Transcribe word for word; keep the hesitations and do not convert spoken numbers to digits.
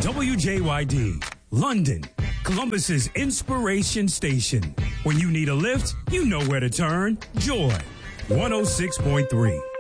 W J Y D, London, Columbus's inspiration station. When you need a lift, you know where to turn. Joy, one oh six point three.